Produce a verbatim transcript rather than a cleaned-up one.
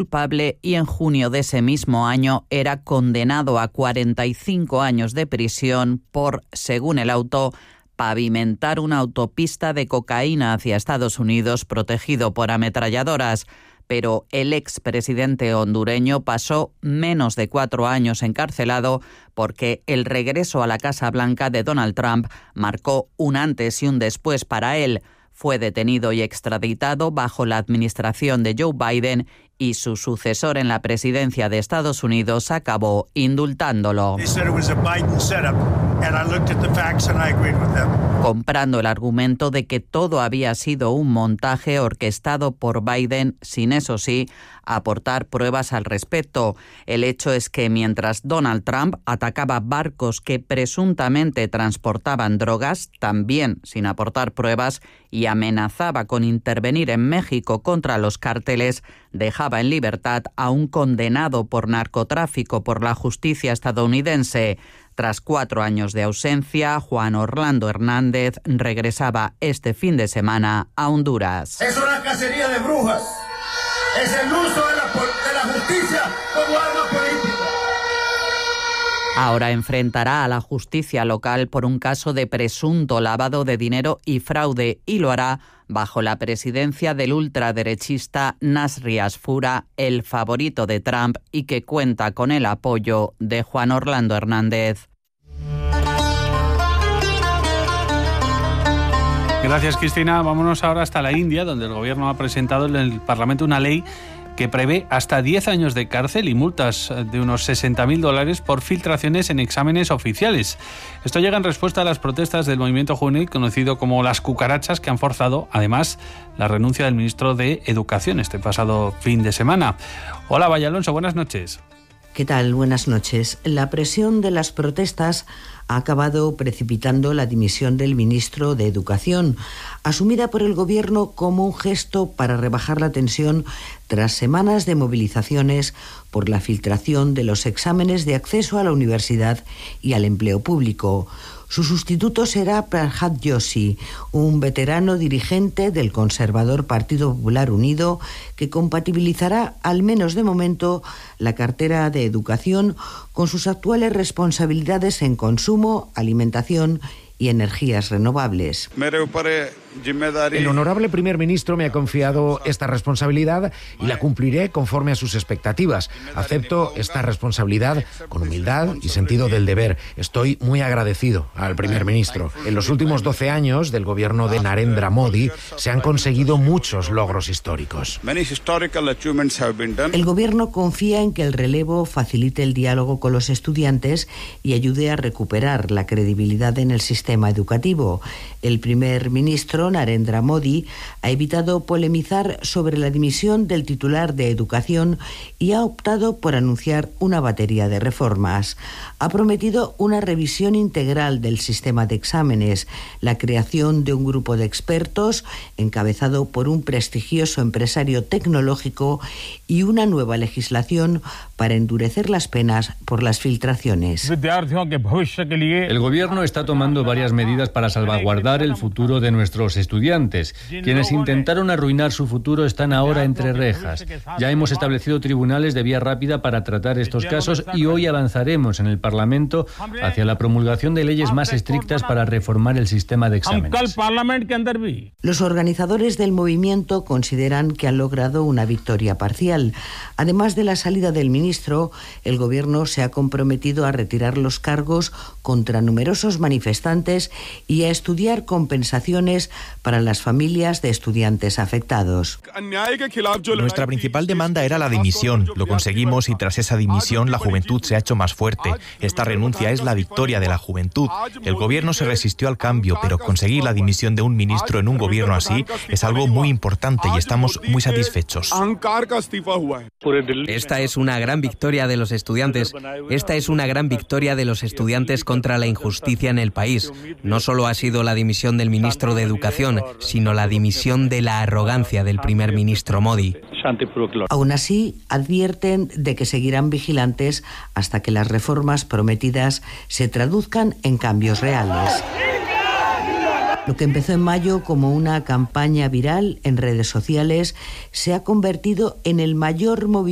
culpable y en junio de ese mismo año era condenado a cuarenta y cinco años de prisión por, según el auto, pavimentar una autopista de cocaína hacia Estados Unidos protegido por ametralladoras. Pero el expresidente hondureño pasó menos de cuatro años encarcelado porque el regreso a la Casa Blanca de Donald Trump marcó un antes y un después para él. Fue detenido y extraditado bajo la administración de Joe Biden y su sucesor en la presidencia de Estados Unidos acabó indultándolo, comprando el argumento de que todo había sido un montaje orquestado por Biden sin, eso sí, aportar pruebas al respecto. El hecho es que mientras Donald Trump atacaba barcos que presuntamente transportaban drogas, también sin aportar pruebas, y amenazaba con intervenir en México contra los cárteles, dejaba en libertad a un condenado por narcotráfico por la justicia estadounidense. Tras cuatro años de ausencia, Juan Orlando Hernández regresaba este fin de semana a Honduras. Es una cacería de brujas. Es el uso de la, de la justicia como arma política. Ahora enfrentará a la justicia local por un caso de presunto lavado de dinero y fraude, y lo hará bajo la presidencia del ultraderechista Nasri Asfura, el favorito de Trump y que cuenta con el apoyo de Juan Orlando Hernández. Gracias, Cristina. Vámonos ahora hasta la India, donde el gobierno ha presentado en el Parlamento una ley que prevé hasta diez años de cárcel y multas de unos sesenta mil dólares por filtraciones en exámenes oficiales. Esto llega en respuesta a las protestas del movimiento juvenil conocido como las cucarachas, que han forzado, además, la renuncia del ministro de Educación este pasado fin de semana. Hola, Valle Alonso, buenas noches. ¿Qué tal? Buenas noches. La presión de las protestas ha acabado precipitando la dimisión del ministro de Educación, asumida por el gobierno como un gesto para rebajar la tensión tras semanas de movilizaciones por la filtración de los exámenes de acceso a la universidad y al empleo público. Su sustituto será Prabhat Joshi, un veterano dirigente del conservador Partido Popular Unido que compatibilizará, al menos de momento, la cartera de Educación con sus actuales responsabilidades en consumo, alimentación y energías renovables. El honorable primer ministro me ha confiado esta responsabilidad y la cumpliré conforme a sus expectativas. Acepto esta responsabilidad con humildad y sentido del deber. Estoy muy agradecido al primer ministro. En los últimos doce años del gobierno de Narendra Modi se han conseguido muchos logros históricos. El gobierno confía en que el relevo facilite el diálogo con los estudiantes y ayude a recuperar la credibilidad en el sistema educativo. El primer ministro Narendra Modi ha evitado polemizar sobre la dimisión del titular de Educación y ha optado por anunciar una batería de reformas. Ha prometido una revisión integral del sistema de exámenes, la creación de un grupo de expertos encabezado por un prestigioso empresario tecnológico y una nueva legislación para endurecer las penas por las filtraciones. El gobierno está tomando varias medidas para salvaguardar el futuro de nuestros estudiantes. Quienes intentaron arruinar su futuro están ahora entre rejas. Ya hemos establecido tribunales de vía rápida para tratar estos casos y hoy avanzaremos en el Parlamento hacia la promulgación de leyes más estrictas para reformar el sistema de exámenes. Los organizadores del movimiento consideran que han logrado una victoria parcial. Además de la salida del ministro, el gobierno se ha comprometido a retirar los cargos contra numerosos manifestantes y a estudiar compensaciones para las familias de estudiantes afectados. Nuestra principal demanda era la dimisión. Lo conseguimos y tras esa dimisión la juventud se ha hecho más fuerte. Esta renuncia es la victoria de la juventud. El gobierno se resistió al cambio, pero conseguir la dimisión de un ministro en un gobierno así es algo muy importante y estamos muy satisfechos. Esta es una gran victoria de los estudiantes. Esta es una gran victoria de los estudiantes contra la injusticia en el país. No solo ha sido la dimisión del ministro de Educación, sino la dimisión de la arrogancia del primer ministro Modi. Aún así, advierten de que seguirán vigilantes hasta que las reformas prometidas se traduzcan en cambios reales. Lo que empezó en mayo como una campaña viral en redes sociales se ha convertido en el mayor movimiento